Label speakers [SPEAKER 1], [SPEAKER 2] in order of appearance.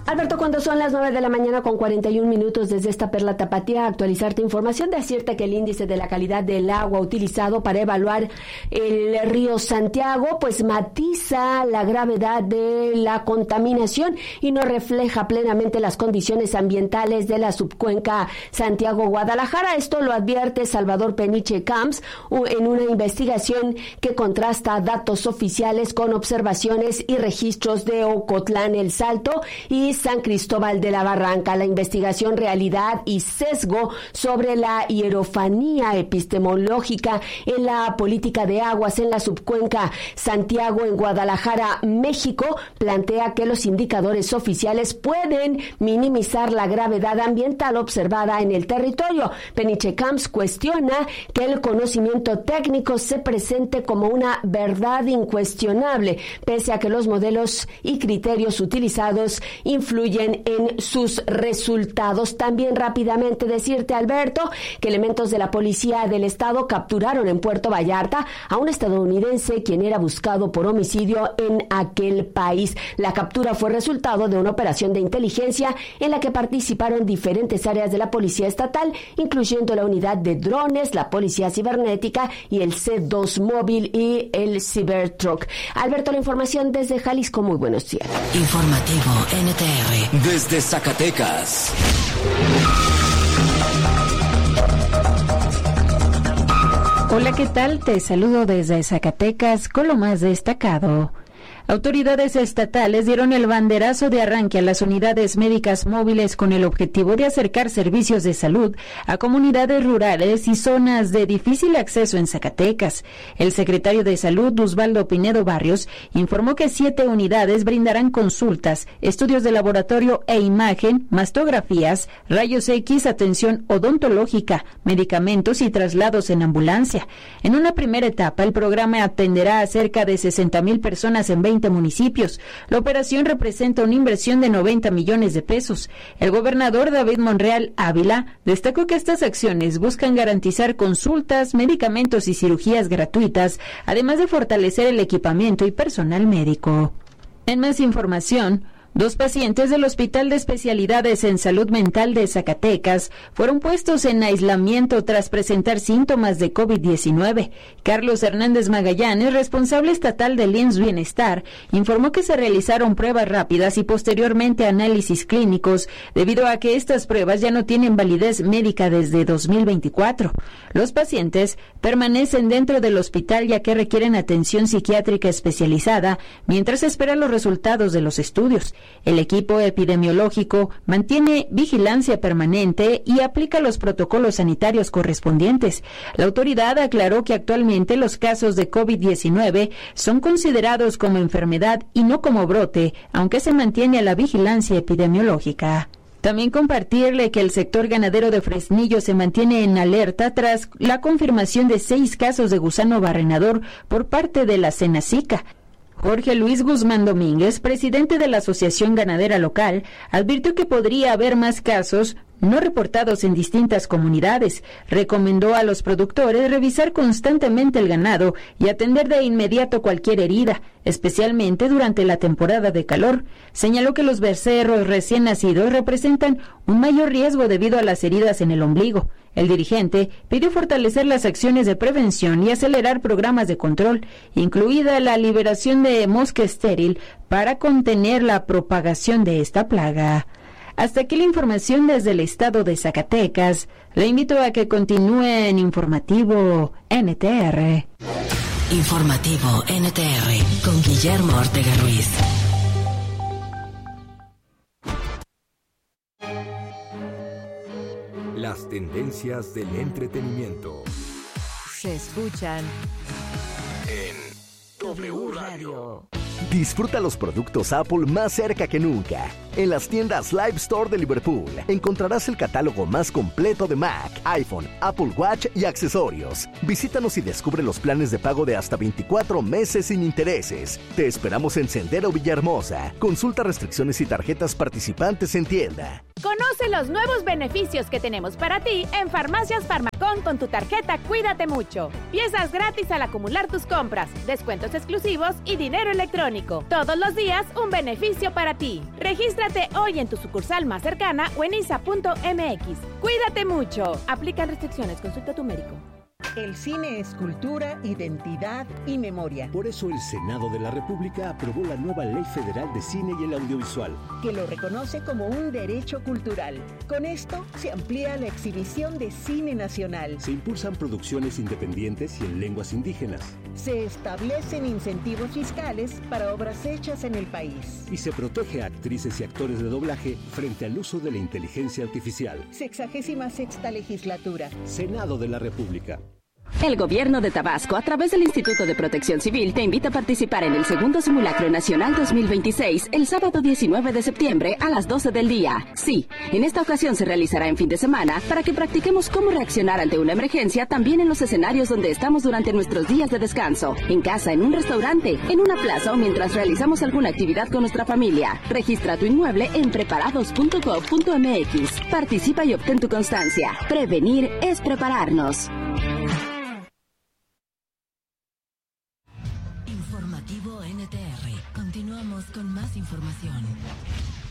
[SPEAKER 1] Alberto, cuando son las 9 de la mañana con 41 minutos desde esta Perla Tapatía, actualizarte información decirte que el índice de la calidad del agua utilizado para evaluar el río Santiago, pues matiza la gravedad de la contaminación y no refleja plenamente las condiciones ambientales de la subcuenca Santiago-Guadalajara. Esto lo advierte Salvador Peniche Camps en una investigación que contrasta datos oficiales con observaciones y registros de Ocotlán, El Salto y San Cristóbal de la Barranca. La investigación, realidad y sesgo sobre la hierofanía epistemológica en la política de aguas en la subcuenca Santiago en Guadalajara, México, plantea que los indicadores oficiales pueden minimizar la gravedad ambiental observada en el territorio. Peniche Camps cuestiona que el conocimiento técnico se presente como una verdad incuestionable, pese a que los modelos y criterios utilizados influyen en sus resultados. También rápidamente decirte, Alberto, que elementos de la policía del estado capturaron en Puerto Vallarta a un estadounidense quien era buscado por homicidio en aquel país. La captura fue resultado de una operación de inteligencia en la que participaron diferentes áreas de la policía estatal, incluyendo la unidad de drones, la policía cibernética y el C2 móvil y el Cybertruck. Alberto, la información desde Jalisco. Muy buenos días.
[SPEAKER 2] Informativo NTR desde Zacatecas.
[SPEAKER 3] Hola, ¿qué tal? Te saludo desde Zacatecas con lo más destacado. Autoridades estatales dieron el banderazo de arranque a las unidades médicas móviles con el objetivo de acercar servicios de salud a comunidades rurales y zonas de difícil acceso en Zacatecas. El secretario de Salud, Osvaldo Pinedo Barrios, informó que 7 unidades brindarán consultas, estudios de laboratorio e imagen, mastografías, rayos X, atención odontológica, medicamentos y traslados en ambulancia. En una primera etapa, el programa atenderá a cerca de 60,000 personas en 20 municipios. La operación representa una inversión de 90 millones de pesos. El gobernador David Monreal Ávila destacó que estas acciones buscan garantizar consultas, medicamentos y cirugías gratuitas, además de fortalecer el equipamiento y personal médico. En más información, 2 pacientes del Hospital de Especialidades en Salud Mental de Zacatecas fueron puestos en aislamiento tras presentar síntomas de COVID-19. Carlos Hernández Magallanes, responsable estatal del IMSS Bienestar, informó que se realizaron pruebas rápidas y posteriormente análisis clínicos, debido a que estas pruebas ya no tienen validez médica desde 2024. Los pacientes permanecen dentro del hospital ya que requieren atención psiquiátrica especializada mientras esperan los resultados de los estudios. El equipo epidemiológico mantiene vigilancia permanente y aplica los protocolos sanitarios correspondientes. La autoridad aclaró que actualmente los casos de COVID-19 son considerados como enfermedad y no como brote, aunque se mantiene la vigilancia epidemiológica. También compartirle que el sector ganadero de Fresnillo se mantiene en alerta tras la confirmación de 6 casos de gusano barrenador por parte de la Senacica. Jorge Luis Guzmán Domínguez, presidente de la Asociación Ganadera Local, advirtió que podría haber más casos no reportados en distintas comunidades. Recomendó a los productores revisar constantemente el ganado y atender de inmediato cualquier herida, especialmente durante la temporada de calor. Señaló que los becerros recién nacidos representan un mayor riesgo debido a las heridas en el ombligo. El dirigente pidió fortalecer las acciones de prevención y acelerar programas de control, incluida la liberación de mosca estéril para contener la propagación de esta plaga. Hasta aquí la información desde el estado de Zacatecas. Le invito a que continúe en Informativo NTR.
[SPEAKER 2] Informativo NTR con Guillermo Ortega Ruiz.
[SPEAKER 4] Las tendencias del entretenimiento
[SPEAKER 5] se escuchan
[SPEAKER 4] en W Radio.
[SPEAKER 6] Disfruta los productos Apple más cerca que nunca. En las tiendas Live Store de Liverpool encontrarás el catálogo más completo de Mac, iPhone, Apple Watch y accesorios. Visítanos y descubre los planes de pago de hasta 24 meses sin intereses. Te esperamos en Sendero Villahermosa. Consulta restricciones y tarjetas participantes en tienda.
[SPEAKER 7] Conoce los nuevos beneficios que tenemos para ti en Farmacias Farmacón con tu tarjeta Cuídate Mucho. Piezas gratis al acumular tus compras, descuentos exclusivos y dinero electrónico. Todos los días un beneficio para ti. Regístrate hoy en tu sucursal más cercana o en isa.mx. Cuídate mucho. Aplican restricciones. Consulta a tu médico.
[SPEAKER 8] El cine es cultura, identidad y memoria.
[SPEAKER 9] Por eso el Senado de la República aprobó la nueva Ley Federal de Cine y el Audiovisual,
[SPEAKER 8] que lo reconoce como un derecho cultural. Con esto se amplía la exhibición de cine nacional.
[SPEAKER 9] Se impulsan producciones independientes y en lenguas indígenas.
[SPEAKER 8] Se establecen incentivos fiscales para obras hechas en el país.
[SPEAKER 9] Y se protege a actrices y actores de doblaje frente al uso de la inteligencia artificial.
[SPEAKER 8] 66ª legislatura.
[SPEAKER 9] Senado de la República.
[SPEAKER 10] El Gobierno de Tabasco, a través del Instituto de Protección Civil, te invita a participar en el segundo Simulacro Nacional 2026, el sábado 19 de septiembre a las 12 del día. Sí, en esta ocasión se realizará en fin de semana para que practiquemos cómo reaccionar ante una emergencia también en los escenarios donde estamos durante nuestros días de descanso, en casa, en un restaurante, en una plaza o mientras realizamos alguna actividad con nuestra familia. Registra tu inmueble en preparados.gov.mx. Participa y obtén tu constancia. Prevenir es prepararnos.
[SPEAKER 2] Informativo NTR. Continuamos con más información.